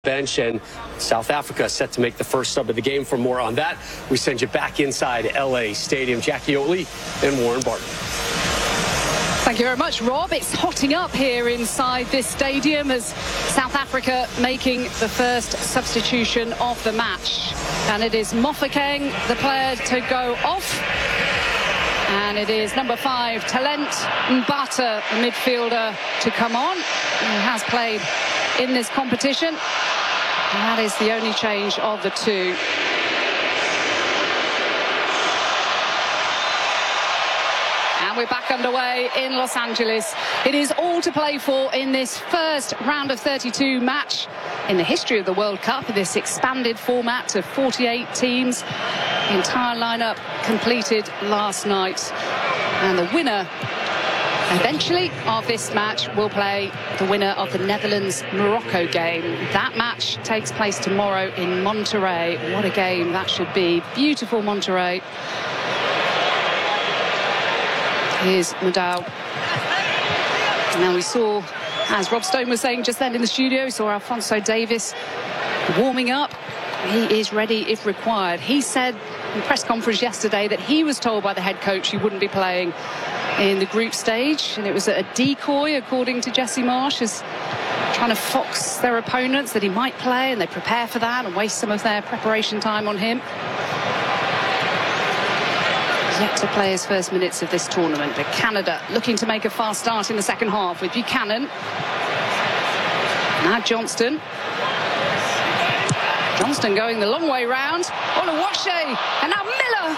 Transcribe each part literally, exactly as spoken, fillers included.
bench, and South Africa set to make the first sub of the game. For more on that, we send you back inside L A Stadium. Jackie Oatley and Warren Barton. Thank you very much, Rob. It's hotting up here inside this stadium as South Africa making the first substitution of the match. And it is Mofokeng, the player to go off. And it is number five, Talent Mbata, the midfielder, to come on. He has played in this competition. And that is the only change of the two. And we're back underway in Los Angeles. It is all to play for in this first round of thirty-two match in the history of the World Cup, in this expanded format of forty-eight teams. The entire lineup completed last night. And the winner, eventually, of this match will play the winner of the Netherlands-Morocco game. That match takes place tomorrow in Monterrey. What a game that should be. Beautiful Monterrey. Here's Modou. Now we saw, as Rob Stone was saying just then in the studio, we saw Alphonso Davies warming up. He is ready if required. He said in the press conference yesterday that he was told by the head coach he wouldn't be playing in the group stage, and it was a decoy, according to Jesse Marsch, as trying to fox their opponents that he might play, and they prepare for that and waste some of their preparation time on him. Yet to play his first minutes of this tournament, but Canada looking to make a fast start in the second half with Buchanan. Now Johnston. Johnston going the long way round. Oluwaseyi, and now Miller.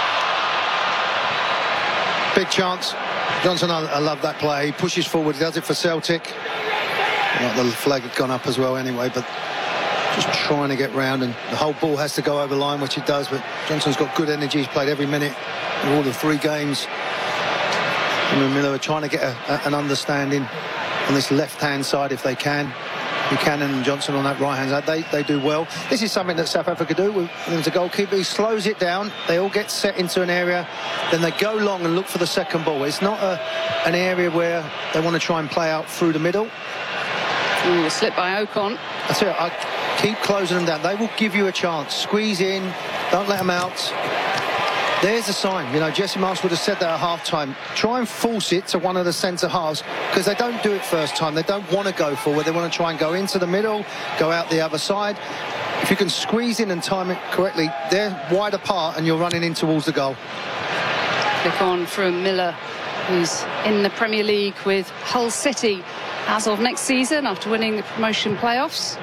Big chance. Johnston, I, I love that play. He pushes forward, he does it for Celtic. Well, the flag had gone up as well anyway, but just trying to get round, and the whole ball has to go over line, which it does, but Johnston's got good energy. He's played every minute in all the three games. And Miller are trying to get a, a, an understanding on this left-hand side if they can. Buchanan and Johnson on that right-hand side, they, they do well. This is something that South Africa do with him as a goalkeeper. He slows it down. They all get set into an area. Then they go long and look for the second ball. It's not a, an area where they want to try and play out through the middle. Ooh, a slip by Ocon. That's it. I keep closing them down. They will give you a chance. Squeeze in. Don't let them out. There's a sign. You know, Jesse Marsch would have said that at half-time. Try and force it to one of the centre halves, because they don't do it first time. They don't want to go forward. They want to try and go into the middle, go out the other side. If you can squeeze in and time it correctly, they're wide apart and you're running in towards the goal. Click on from Miller, who's in the Premier League with Hull City as of next season after winning the promotion playoffs.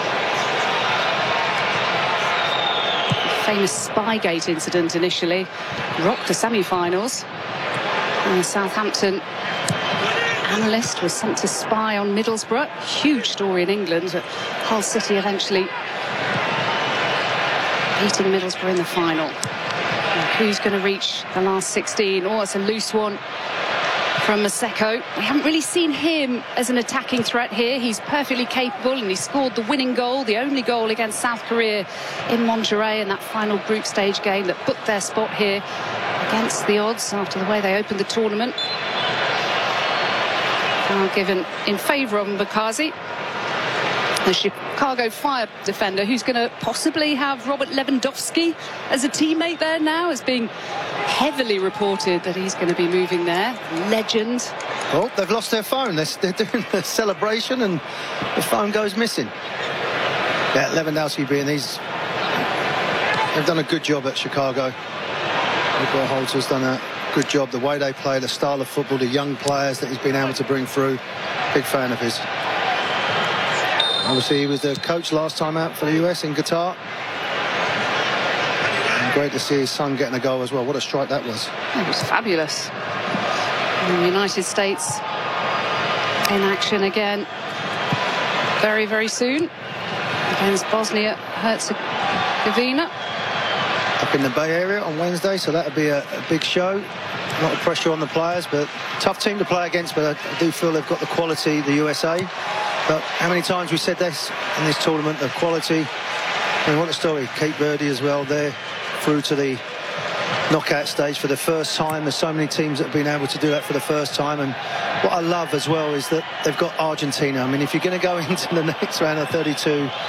Famous Spygate incident initially rocked the semi-finals, and the Southampton analyst was sent to spy on Middlesbrough. Huge story in England. Hull City eventually beating Middlesbrough in the final. And who's going to reach the last sixteen? Oh, it's a loose one from Maseko. We haven't really seen him as an attacking threat here. He's perfectly capable, and he scored the winning goal, the only goal against South Korea in Monterrey in that final group stage game that booked their spot here against the odds after the way they opened the tournament. Foul given in favour of Mbakazi. The Chicago Fire defender, who's going to possibly have Robert Lewandowski as a teammate there now, is being heavily reported that he's going to be moving there. Legend. Oh, they've lost their phone. They're, they're doing the celebration and the phone goes missing. Yeah, Lewandowski being these... They've done a good job at Chicago. Nico Holter's done a good job. The way they play, the style of football, the young players that he's been able to bring through. Big fan of his. Obviously, he was the coach last time out for the U S in Qatar. And great to see his son getting a goal as well. What a strike that was. It was fabulous. And the United States in action again very, very soon against Bosnia-Herzegovina. Up in the Bay Area on Wednesday, so that'll be a, a big show. A lot of pressure on the players, but tough team to play against, but I, I do feel they've got the quality, the U S A. But how many times we said this in this tournament, the quality. I mean, what a story. Cape Verde as well, they're through to the knockout stage for the first time. There's so many teams that have been able to do that for the first time, and What I love as well is that they've got Argentina. I mean, if you're going to go into the next round of thirty-two